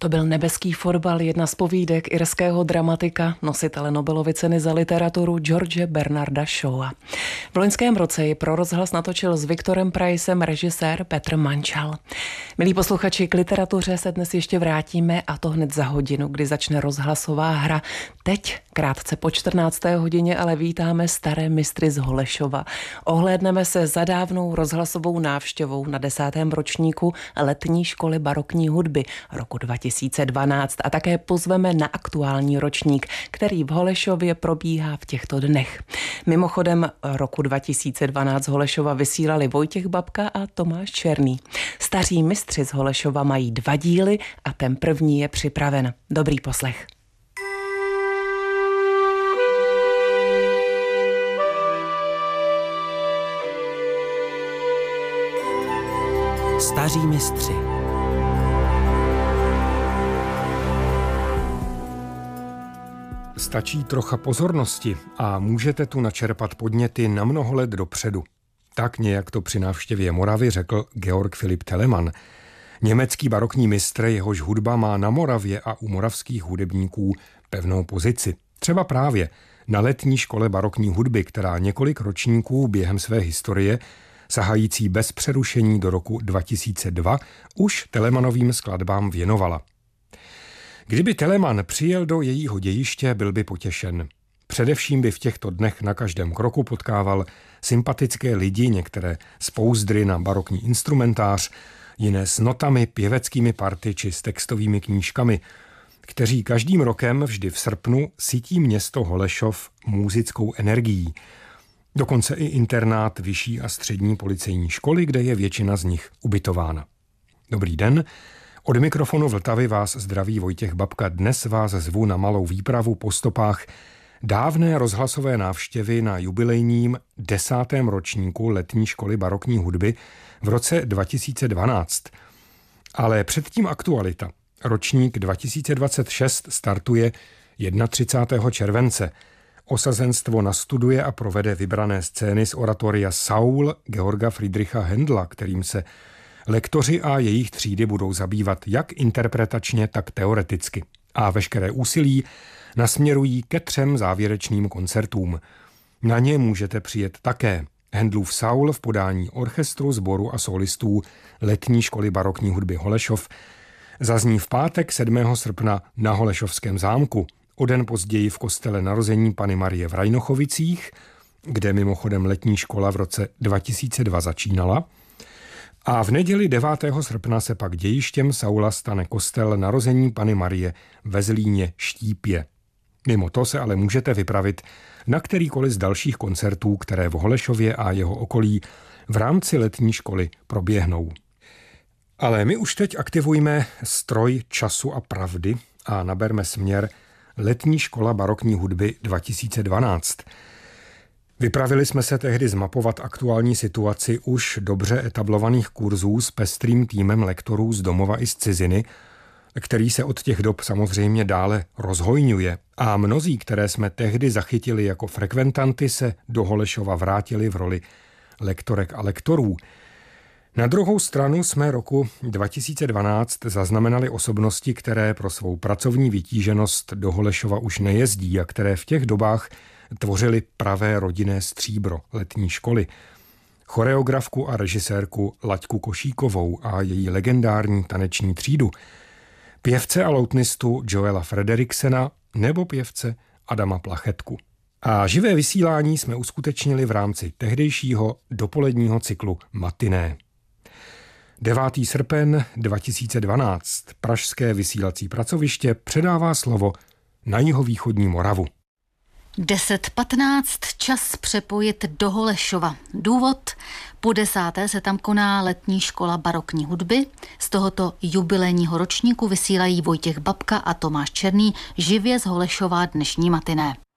To byl Nebeský fotbal, jedna z povídek irského dramatika, nositele Nobelovy ceny za literaturu George Bernarda Shawa. V loňském roce ji pro rozhlas natočil s Viktorem Pricem režisér Petr Mančal. Milí posluchači, k literatuře se dnes ještě vrátíme, a to hned za hodinu, kdy začne rozhlasová hra. Teď, krátce po 14. hodině, ale vítáme staré mistry z Holešova. Ohlédneme se za dávnou rozhlasovou návštěvou na 10. ročníku letní školy barokní hudby roku 2012 a také pozveme na aktuální ročník, který v Holešově probíhá v těchto dnech. Mimochodem roku 2012 z Holešova vysílali Vojtěch Babka a Tomáš Černý. Staří mistři z Holešova mají 2 díly a ten první je připraven. Dobrý poslech. Staří mistři. Stačí trocha pozornosti a můžete tu načerpat podněty na mnoho let dopředu. Tak nějak to při návštěvě Moravy řekl Georg Philipp Telemann. Německý barokní mistr, jehož hudba má na Moravě a u moravských hudebníků pevnou pozici. Třeba právě na letní škole barokní hudby, která několik ročníků během své historie, sahající bez přerušení do roku 2002, už Telemannovým skladbám věnovala. Kdyby Telemann přijel do jejího dějiště, byl by potěšen. Především by v těchto dnech na každém kroku potkával sympatické lidi, některé s pouzdry na barokní instrumentář, jiné s notami, pěveckými party či s textovými knížkami, kteří každým rokem vždy v srpnu sytí město Holešov muzickou energií. Dokonce i internát vyšší a střední policejní školy, kde je většina z nich ubytována. Dobrý den. Od mikrofonu Vltavy vás zdraví Vojtěch Babka. Dnes vás zvu na malou výpravu po stopách dávné rozhlasové návštěvy na jubilejním 10. ročníku letní školy barokní hudby v roce 2012. Ale předtím aktualita. Ročník 2026 startuje 31. července. Osazenstvo nastuduje a provede vybrané scény z oratoria Saul Georga Friedricha Händla, kterým se lektoři a jejich třídy budou zabývat jak interpretačně, tak teoreticky. A veškeré úsilí nasměrují ke 3 závěrečným koncertům. Na ně můžete přijet také. Händlův Saul v podání orchestru, sboru a solistů letní školy barokní hudby Holešov zazní v pátek 7. srpna na Holešovském zámku. O den později v kostele Narození Panny Marie v Rajnochovicích, kde mimochodem letní škola v roce 2002 začínala. A v neděli 9. srpna se pak dějištěm Saula stane kostel Narození Panny Marie ve Zlíně Štípě. Mimo to se ale můžete vypravit na kterýkoliv z dalších koncertů, které v Holešově a jeho okolí v rámci letní školy proběhnou. Ale my už teď aktivujme stroj času a pravdy a naberme směr letní škola barokní hudby 2012. Vypravili jsme se tehdy zmapovat aktuální situaci už dobře etablovaných kurzů s pestrým týmem lektorů z domova i z ciziny, který se od těch dob samozřejmě dále rozhojňuje. A mnozí, které jsme tehdy zachytili jako frekventanty, se do Holešova vrátili v roli lektorek a lektorů. Na druhou stranu jsme roku 2012 zaznamenali osobnosti, které pro svou pracovní vytíženost do Holešova už nejezdí a které v těch dobách tvořili pravé rodinné stříbro letní školy. Choreografku a režisérku Laďku Košíkovou a její legendární taneční třídu, pěvce a loutnistu Joela Frederiksena nebo pěvce Adama Plachetku. A živé vysílání jsme uskutečnili v rámci tehdejšího dopoledního cyklu Matiné. 9. srpen 2012 pražské vysílací pracoviště předává slovo na jihovýchodní Moravu. 10:15 čas přepojit do Holešova. Důvod? Po 10. se tam koná letní škola barokní hudby. Z tohoto jubilejního ročníku vysílají Vojtěch Babka a Tomáš Černý živě z Holešova dnešní matiné.